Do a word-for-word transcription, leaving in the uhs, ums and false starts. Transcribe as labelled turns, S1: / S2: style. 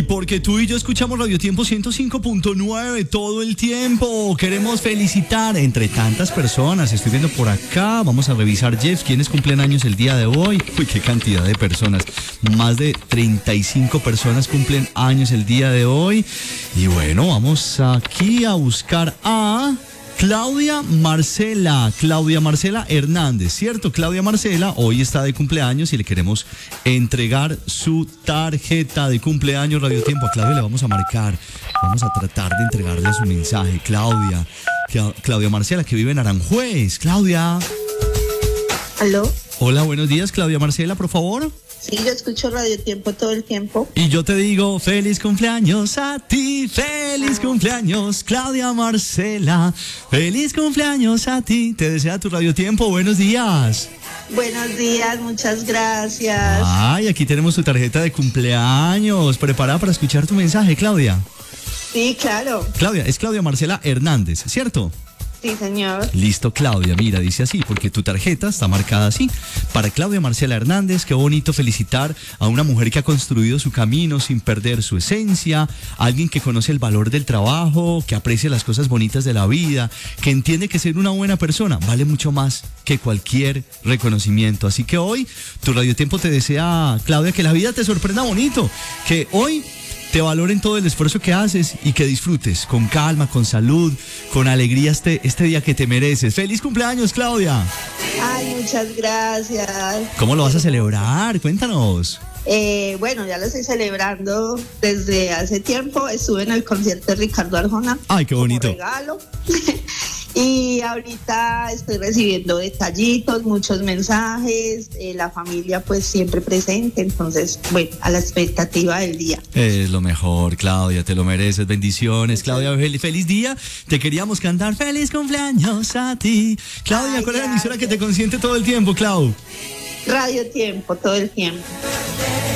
S1: porque tú y yo escuchamos Radio Tiempo ciento cinco punto nueve todo el tiempo. Queremos felicitar entre tantas personas. Estoy viendo por acá. Vamos a revisar, Jeff, quiénes cumplen años el día de hoy. Uy, qué cantidad de personas. Más de treinta y cinco personas cumplen años el día de hoy. Y bueno, vamos aquí a buscar a Claudia Marcela, Claudia Marcela Hernández, ¿cierto? Claudia Marcela hoy está de cumpleaños y le queremos entregar su tarjeta de cumpleaños. Radio Tiempo, a Claudia le vamos a marcar, vamos a tratar de entregarle su mensaje. Claudia, Claudia Marcela, que vive en Aranjuez. Claudia.
S2: ¿Aló?
S1: Hola, buenos días, Claudia Marcela, por favor.
S2: Sí, yo escucho Radio Tiempo todo el tiempo.
S1: Y yo te digo, feliz cumpleaños a ti, feliz cumpleaños, Claudia Marcela, feliz cumpleaños a ti. Te desea tu Radio Tiempo, buenos días.
S2: Buenos días, muchas gracias.
S1: Ay, aquí tenemos tu tarjeta de cumpleaños, preparada para escuchar tu mensaje, Claudia.
S2: Sí, claro.
S1: Claudia, es Claudia Marcela Hernández, ¿cierto?
S2: Sí, señor.
S1: Listo, Claudia, mira, dice así, porque tu tarjeta está marcada así. Para Claudia Marcela Hernández, qué bonito felicitar a una mujer que ha construido su camino sin perder su esencia, alguien que conoce el valor del trabajo, que aprecia las cosas bonitas de la vida, que entiende que ser una buena persona vale mucho más que cualquier reconocimiento. Así que hoy, tu Radio Tiempo te desea, Claudia, que la vida te sorprenda bonito, que hoy te valoren todo el esfuerzo que haces y que disfrutes con calma, con salud, con alegría este, este día que te mereces. ¡Feliz cumpleaños, Claudia!
S2: Ay, muchas gracias.
S1: ¿Cómo lo vas a celebrar? Cuéntanos.
S2: Eh, bueno, ya lo estoy celebrando desde hace tiempo. Estuve en el concierto de Ricardo Arjona.
S1: ¡Ay, qué bonito!
S2: Como regalo. Y ahorita estoy recibiendo detallitos, muchos mensajes, eh, la familia pues siempre presente, entonces, bueno, a la expectativa del día.
S1: Es lo mejor, Claudia, te lo mereces, bendiciones. Claudia, feliz, feliz día, te queríamos cantar feliz cumpleaños a ti. Claudia,
S2: Ay,
S1: ¿cuál es la
S2: gracias.
S1: emisora que te consiente todo el tiempo, Clau?
S2: Radio Tiempo, todo el tiempo.